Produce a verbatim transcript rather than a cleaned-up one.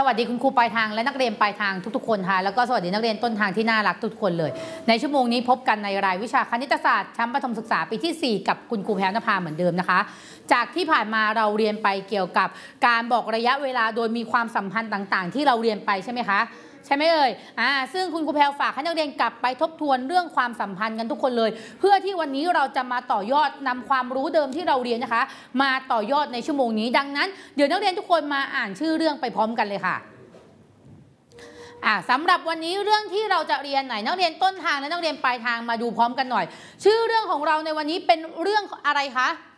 วัสดีคุณครูปลายทางและนักเรียนปลายทางทุกๆคนค่ะแล้วก็สวัสดีนักเรียนต้นทางที่น่ารักทุกคนเลยในชั่วโมงนี้พบกันในรายวิชาคณิตศาสตร์ชั้นประถมศึกษาปีที่สี่กับคุณครูแพรวนภาเหมือนเดิมนะคะจากที่ผ่านมาเราเรียนไปเกี่ยวกับการบอกระยะเวลาโดยมีความสัมพันธ์ต่างๆที่เราเรียนไปใช่ไหมคะใช่ไหมเอ่ยอ่าซึ่งคุณครูแพรวฝากให้นักเรียนกลับไปทบทวนเรื่องความสัมพันธ์กันทุกคนเลยเพื่อที่วันนี้เราจะมาต่อยอดนำความรู้เดิมที่เราเรียนนะคะมาต่อยอดในชั่วโมงนี้ดังนั้นเดี๋ยวนักเรียนทุกคนมาอ่านชื่อเรื่องไปพร้อมกันเลยค่ะอ่าสำหรับวันนี้เรื่องที่เราจะเรียนไหนนักเรียนต้นทางและนักเรียนปลายทางมาดูพร้อมกันหน่อยชื่อเรื่องของเราในวันนี้เป็นเรื่องอะไรคะ